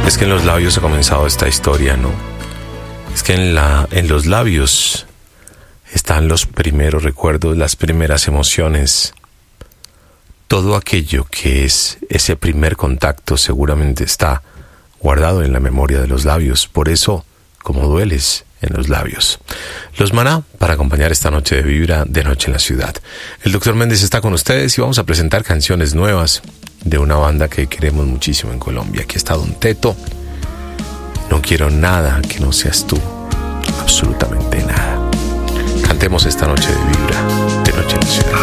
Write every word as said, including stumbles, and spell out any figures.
Es que en los labios ha comenzado esta historia, ¿no? Es que en, la, en los labios están los primeros recuerdos, las primeras emociones. Todo aquello que es ese primer contacto seguramente está guardado en la memoria de los labios. Por eso, como dueles en los labios. Los Maná, para acompañar esta noche de Vibra de Noche en la Ciudad. El doctor Méndez está con ustedes y vamos a presentar canciones nuevas de una banda que queremos muchísimo en Colombia. Aquí está Don Teto. No quiero nada que no seas tú. Absolutamente nada. Cantemos esta noche de Vibra de Noche en la Ciudad.